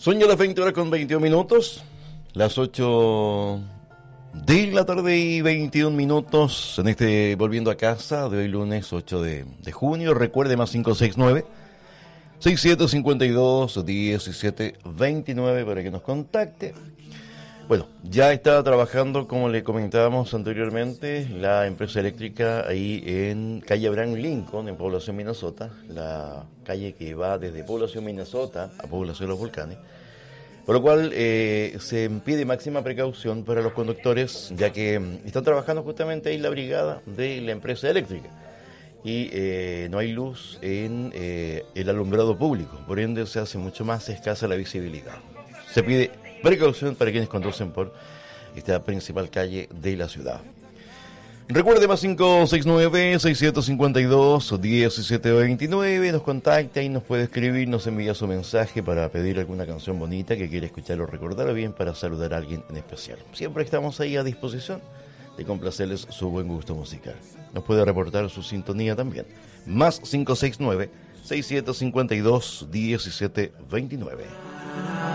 Son ya las 20 horas con 21 minutos, las 8 de la tarde y 21 minutos en este Volviendo a Casa de hoy lunes 8 de junio. Recuerde más 569-6752-1729 para que nos contacte. Bueno, ya está trabajando, como le comentábamos anteriormente, la empresa eléctrica ahí en calle Abraham Lincoln, en Población Minnesota, la calle que va desde Población Minnesota a Población Los Volcanes, por lo cual se pide máxima precaución para los conductores, ya que están trabajando justamente ahí la brigada de la empresa eléctrica y no hay luz en el alumbrado público, por ende se hace mucho más escasa la visibilidad. Se pide precaución para quienes conducen por esta principal calle de la ciudad. Recuerde más 569-652-1729, nos contacta y nos puede escribir, nos envía su mensaje para pedir alguna canción bonita que quiere escuchar o recordar, o bien para saludar a alguien en especial. Siempre estamos ahí a disposición de complacerles su buen gusto musical. Nos puede reportar su sintonía también. Más 569-6752-1729.